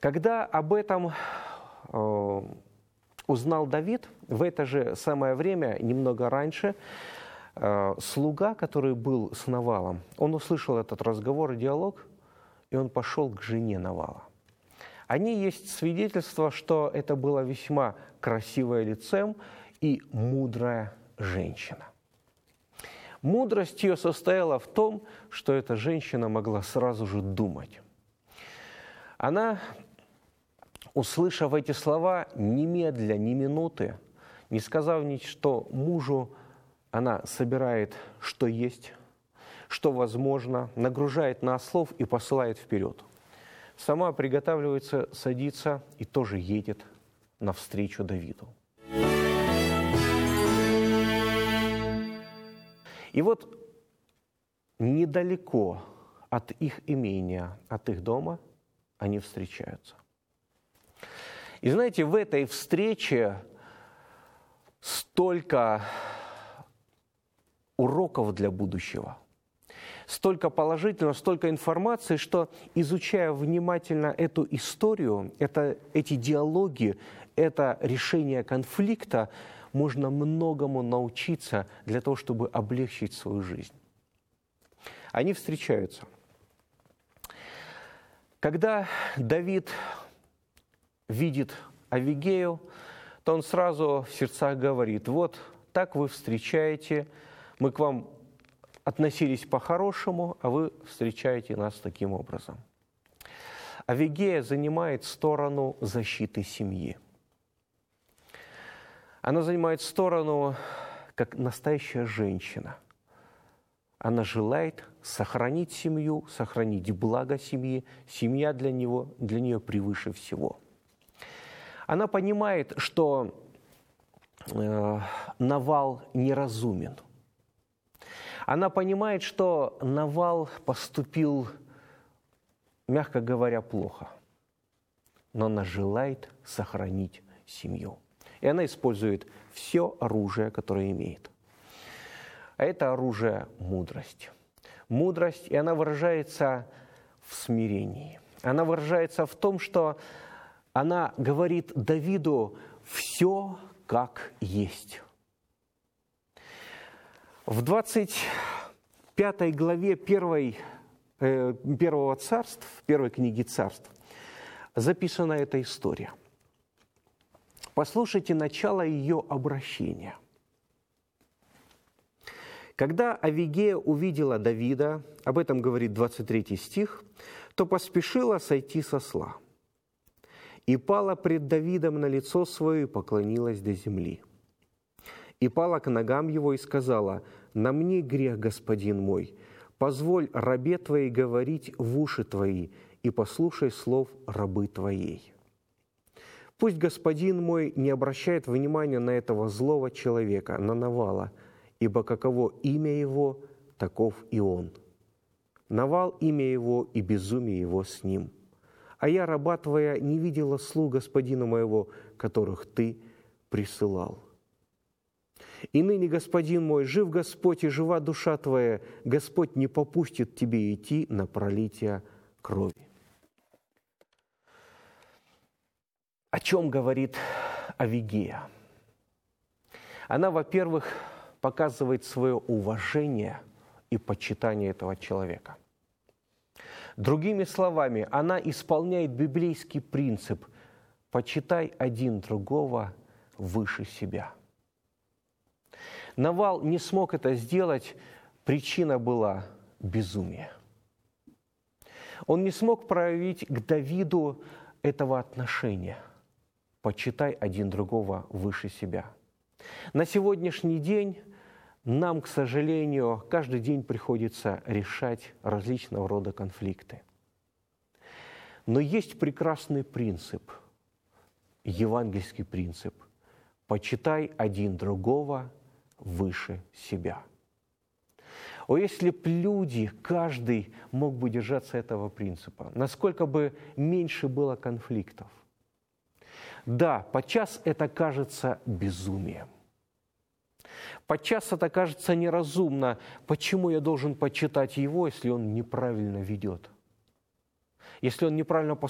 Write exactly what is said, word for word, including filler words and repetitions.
Когда об этом э, узнал Давид, в это же самое время, немного раньше, э, слуга, который был с Навалом, он услышал этот разговор и диалог, и он пошел к жене Навала. Они есть свидетельство, что это была весьма красивая лицем и мудрая женщина. Мудрость ее состояла в том, что эта женщина могла сразу же думать. Она, услышав эти слова, немедля, ни минуты, не сказав ничего мужу, она собирает, что есть, что возможно, нагружает на ослов и посылает вперед. Сама приготавливается, садится и тоже едет навстречу Давиду. И вот недалеко от их имения, от их дома они встречаются. И знаете, в этой встрече столько уроков для будущего, столько положительного, столько информации, что, изучая внимательно эту историю, это, эти диалоги, это решение конфликта, можно многому научиться для того, чтобы облегчить свою жизнь. Они встречаются. Когда Давид видит Авигею, то он сразу в сердцах говорит: вот так вы встречаете, мы к вам относились по-хорошему, а вы встречаете нас таким образом. Авигея занимает сторону защиты семьи. Она занимает сторону как настоящая женщина. Она желает сохранить семью, сохранить благо семьи. Семья для него, для нее превыше всего. Она понимает, что э, Навал неразумен. Она понимает, что Навал поступил, мягко говоря, плохо. Но она желает сохранить семью. И она использует все оружие, которое имеет. А это оружие – мудрость. Мудрость, и она выражается в смирении. Она выражается в том, что она говорит Давиду все как есть. В двадцать пятой главе первой, э, первого царств, первой книги царств, записана эта история. Послушайте начало ее обращения. Когда Авигея увидела Давида, об этом говорит двадцать третий стих, то поспешила сойти со осла и пала пред Давидом на лицо свое и поклонилась до земли. И пала к ногам его и сказала: «На мне грех, господин мой, позволь рабе твоей говорить в уши твои, и послушай слов рабы твоей. Пусть господин мой не обращает внимания на этого злого человека, на Навала, ибо каково имя его, таков и он. Навал имя его, и безумие его с ним. А я, раба твоя, не видела слуг господина моего, которых ты присылал. И ныне, господин мой, жив Господь и жива душа твоя, Господь не попустит тебе идти на пролитие крови». О чем говорит Авигея? Она, во-первых, показывает свое уважение и почитание этого человека. Другими словами, она исполняет библейский принцип «почитай один другого выше себя». Навал не смог это сделать, причина была безумие. Он не смог проявить к Давиду этого отношения «почитай один другого выше себя». На сегодняшний день нам, к сожалению, каждый день приходится решать различного рода конфликты. Но есть прекрасный принцип, евангельский принцип «почитай один другого выше себя». О, если б люди, каждый мог бы держаться этого принципа, насколько бы меньше было конфликтов. Да, подчас это кажется безумием. Подчас это кажется неразумно. Почему я должен почитать его, если он неправильно ведет? Если он неправильно поступает?